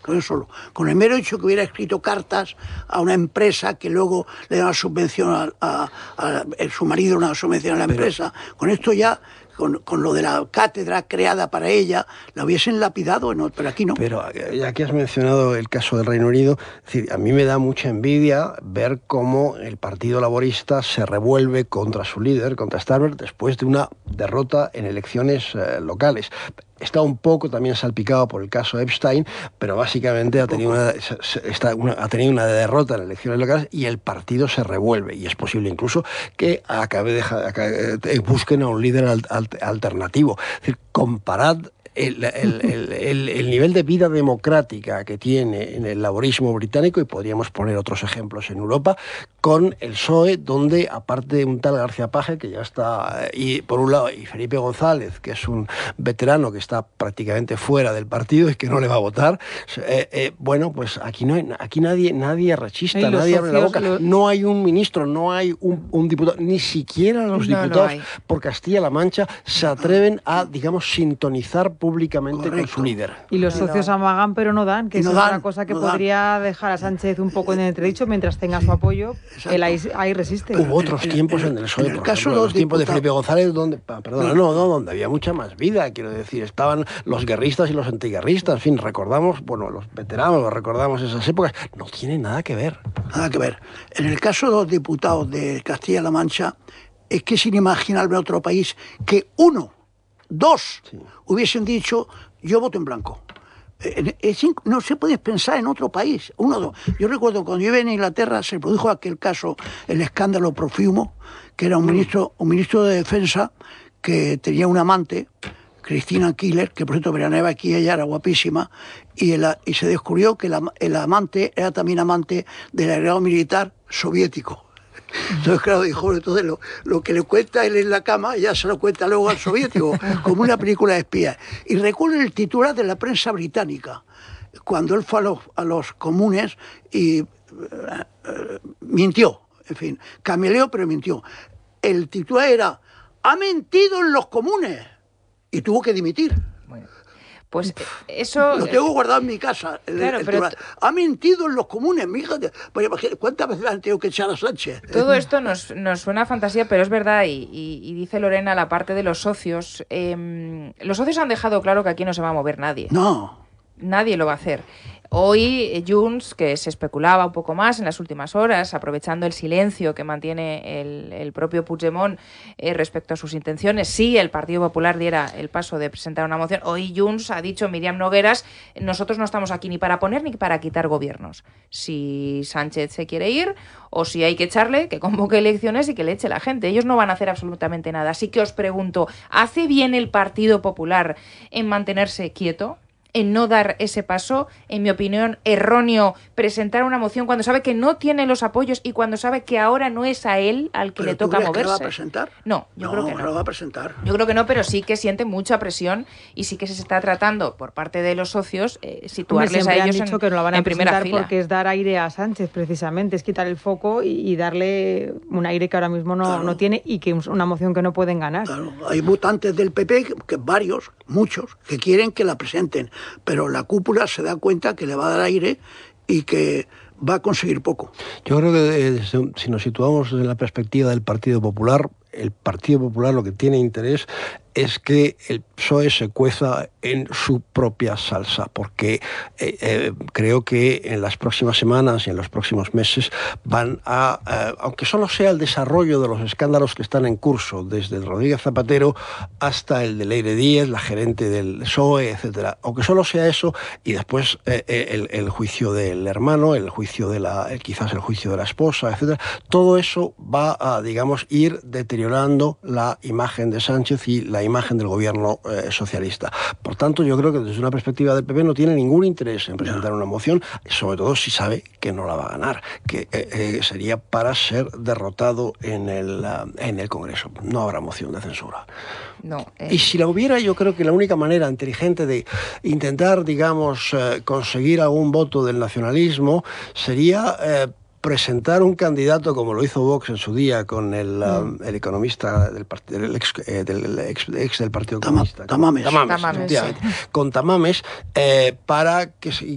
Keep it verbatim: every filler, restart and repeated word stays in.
con eso solo. Con el mero hecho que hubiera escrito cartas a una empresa que luego le da una subvención a, a, a, a su marido, una subvención a la Pero, empresa, con esto ya... Con, con lo de la cátedra creada para ella, la hubiesen lapidado, no, pero aquí no. Pero ya que has mencionado el caso del Reino Unido, es decir, a mí me da mucha envidia ver cómo el Partido Laborista se revuelve contra su líder, contra Starmer, después de una derrota en elecciones eh, locales. Está un poco también salpicado por el caso Epstein, pero básicamente ha tenido una, está una, ha tenido una derrota en elecciones locales y el partido se revuelve. Y es posible incluso que acabe de, acabe, busquen a un líder al, al, alternativo. Es decir, comparad El, el, el, el, el nivel de vida democrática que tiene en el laborismo británico, y podríamos poner otros ejemplos en Europa, con el P S O E, donde aparte de un tal García Paje, que ya está, y por un lado, y Felipe González, que es un veterano que está prácticamente fuera del partido y que no le va a votar, eh, eh, bueno, pues aquí no hay, aquí nadie, nadie rechista, nadie abre la boca, lo... no hay un ministro, no hay un, un diputado, ni siquiera los no, diputados no por Castilla-La Mancha se atreven a, digamos, sintonizar públicamente Correcto. Con su líder. Y los socios no. amagan pero no dan, que no es dan, otra cosa que no podría dan. dejar a Sánchez un poco en entredicho mientras tenga sí, su apoyo. Exacto. Él ahí, ahí resiste. Hubo otros en, tiempos en el P S O E, en el por caso ejemplo, los tiempos de Felipe González, donde, perdona, no, no, donde había mucha más vida, quiero decir, estaban los guerristas y los antiguerristas, en fin, recordamos, bueno, los veteranos, recordamos esas épocas, no tiene nada que ver. Nada que ver. En el caso de los diputados de Castilla-La Mancha, es que es inimaginable en otro país que uno Dos sí. hubiesen dicho, yo voto en blanco. No se puede pensar en otro país. Uno, dos. Yo recuerdo cuando yo iba en Inglaterra, se produjo aquel caso, el escándalo Profumo, que era un ministro, un ministro de defensa que tenía un amante, Cristina Killer, que por cierto veraneaba aquí, ella era guapísima, y, el, y se descubrió que el, el amante era también amante del agregado militar soviético. Entonces, claro, dijo, entonces lo, lo que le cuenta él en la cama, ya se lo cuenta luego al soviético, como una película de espías. Y recuerdo el titular de la prensa británica, cuando él fue a los, a los comunes y uh, uh, mintió, en fin, cameleó, pero mintió. El titular era, ha mentido en los comunes, y tuvo que dimitir. Bueno. Pues eso... Lo tengo guardado en mi casa. El, claro, el pero ha mentido en los comunes, mi hija. ¿Cuántas veces han tenido que echar a Sánchez? Todo esto nos, nos suena a fantasía, pero es verdad, y, y, y dice Lorena, la parte de los socios. Eh, los socios han dejado claro que aquí no se va a mover nadie. No. Nadie lo va a hacer. Hoy, Junts, que se especulaba un poco más en las últimas horas, aprovechando el silencio que mantiene el, el propio Puigdemont eh, respecto a sus intenciones, si el Partido Popular diera el paso de presentar una moción, hoy Junts ha dicho, Miriam Nogueras, nosotros no estamos aquí ni para poner ni para quitar gobiernos. Si Sánchez se quiere ir o si hay que echarle, que convoque elecciones y que le eche la gente. Ellos no van a hacer absolutamente nada. Así que os pregunto, ¿hace bien el Partido Popular en mantenerse quieto? En no dar ese paso, en mi opinión, erróneo presentar una moción cuando sabe que no tiene los apoyos y cuando sabe que ahora no es a él al que le toca moverse. ¿Pero tú crees que lo va a presentar? No, yo no, creo que no. No lo va a presentar. Yo creo que no, pero sí que siente mucha presión y sí que se está tratando por parte de los socios eh, situarles Hombre, a ellos han dicho en, que no lo van a en primera fila. Porque es dar aire a Sánchez, precisamente, es quitar el foco y, y darle un aire que ahora mismo no, claro. no tiene y que una moción que no pueden ganar. Claro, hay votantes del P P, que, que varios, muchos, que quieren que la presenten, pero la cúpula se da cuenta que le va a dar aire y que va a conseguir poco. Yo creo que eh, si nos situamos en la perspectiva del Partido Popular, el Partido Popular lo que tiene interés es que el P S O E se cueza en su propia salsa, porque eh, eh, creo que en las próximas semanas y en los próximos meses van a, eh, aunque solo sea el desarrollo de los escándalos que están en curso, desde el Rodríguez Zapatero hasta el de Leire Díez, la gerente del P S O E, etcétera, aunque solo sea eso, y después eh, el, el juicio del hermano, el juicio de la, quizás el juicio de la esposa, etcétera, todo eso va a, digamos, ir deteriorando la imagen de Sánchez y la imagen del gobierno eh, socialista. Por tanto, yo creo que desde una perspectiva del P P no tiene ningún interés en presentar una moción, sobre todo si sabe que no la va a ganar, que eh, eh, sería para ser derrotado en el, uh, en el Congreso. No habrá moción de censura. No, eh... Y si la hubiera, yo creo que la única manera inteligente de intentar, digamos, eh, conseguir algún voto del nacionalismo sería eh, presentar un candidato como lo hizo Vox en su día con el, mm. uh, el economista del, part del, ex, eh, del ex, ex del Partido Tama, Comunista. Tamames. Tamames, Tamames, sí. Con Tamames, eh, para que